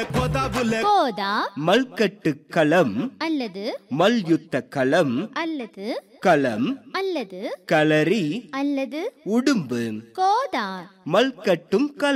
கோதா மல்கட்டு களம் அல்லது மல்யுத்த களம் அல்லது களம் அல்லது களரி அல்லது உடும்பு கோதா மல்கட்டும் களம்.